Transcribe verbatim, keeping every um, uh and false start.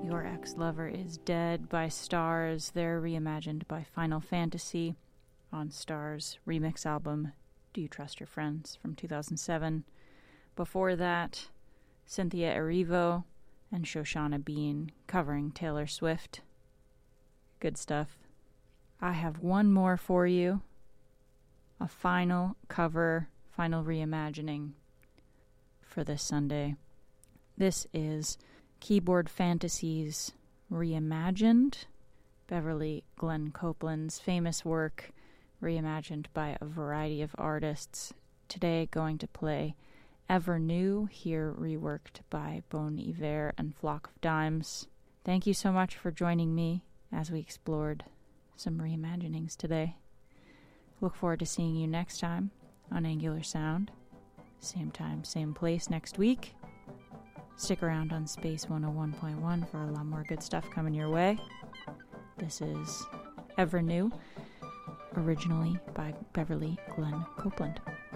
Your Ex-Lover is Dead by Stars. They're reimagined by Final Fantasy on Stars' remix album, Do You Trust Your Friends, from two thousand seven. Before that, Cynthia Erivo and Shoshana Bean covering Taylor Swift. Good stuff. I have one more for you. A final cover, final reimagining for this Sunday. This is Keyboard Fantasies Reimagined, Beverly Glenn Copeland's famous work, reimagined by a variety of artists. Today going to play Ever New, here reworked by Bon Iver and Flock of Dimes. Thank you so much for joining me as we explored some reimaginings today. Look forward to seeing you next time on Angular Sound. Same time, same place next week. Stick around on Space one oh one point one for a lot more good stuff coming your way. This is Ever New, originally by Beverly Glenn Copeland.